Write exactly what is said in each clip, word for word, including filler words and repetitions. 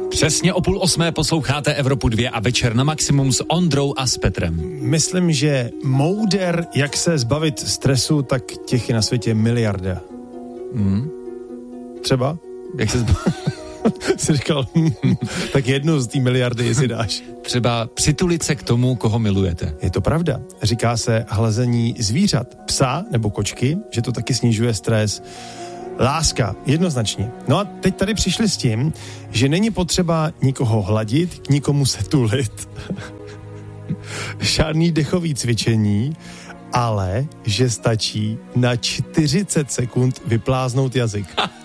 Přesně o půl osmé posloucháte Evropu dva a Večer na maximum s Ondrou a s Petrem. Myslím, že mouder, jak se zbavit stresu, tak těch je na světě miliarda. Hmm. Třeba? Jak se zbavit? Jsi říkal, tak jednu z té miliardy si dáš. Třeba přitulit se k tomu, koho milujete. Je to pravda. Říká se hlazení zvířat, psa nebo kočky, že to taky snižuje stres. Láska, jednoznačně. No a teď tady přišli s tím, že není potřeba nikoho hladit, k nikomu se tulit. Žádný dechový cvičení, ale že stačí na čtyřicet sekund vypláznout jazyk.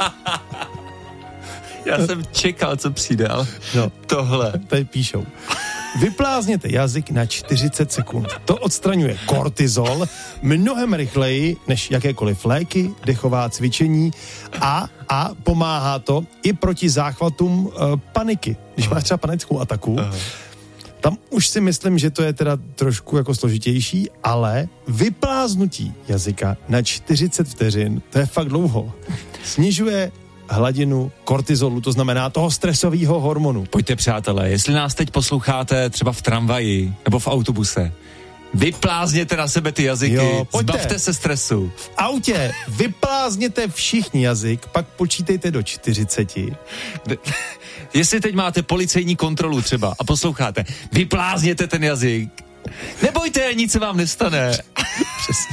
Já jsem čekal, co přijde, ale no, tohle. Tady píšou. Vyplázněte jazyk na čtyřicet sekund. To odstraňuje kortizol mnohem rychleji než jakékoliv léky, dechová cvičení a, a pomáhá to i proti záchvatům uh, paniky. Když máš třeba panickou ataku, Aha. tam už si myslím, že to je teda trošku jako složitější, ale vypláznutí jazyka na čtyřicet vteřin, to je fakt dlouho. Snižuje hladinu kortizolu, to znamená toho stresového hormonu. Pojďte, přátelé, jestli nás teď posloucháte třeba v tramvaji nebo v autobuse, vyplázněte na sebe ty jazyky, jo, zbavte se stresu. V autě vyplázněte všichni jazyk, pak počítejte do čtyřiceti. Jestli teď máte policejní kontrolu třeba a posloucháte, vyplázněte ten jazyk. Nebojte, nic se vám nestane. Přesně.